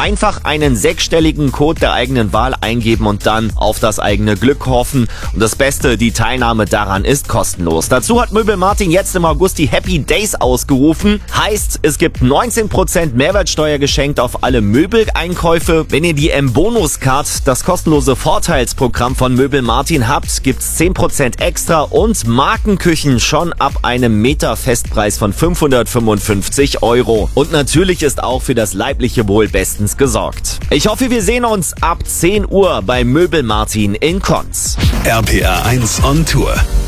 Einfach einen 6-stelligen Code der eigenen Wahl eingeben und dann auf das eigene Glück hoffen. Und das Beste, die Teilnahme daran ist kostenlos. Dazu hat Möbel Martin jetzt im August die Happy Days ausgerufen. Heißt, es gibt 19% Mehrwertsteuer geschenkt auf alle Möbeleinkäufe. Wenn ihr die M-Bonus-Card, das kostenlose Vorteilsprogramm von Möbel Martin habt, gibt's 10% extra und Markenküchen schon ab einem Meter-Festpreis von 555 €. Und natürlich ist auch für das leibliche Wohl bestens gesorgt. Ich hoffe, wir sehen uns ab 10 Uhr bei Möbel Martin in Konz. RPR 1 on Tour.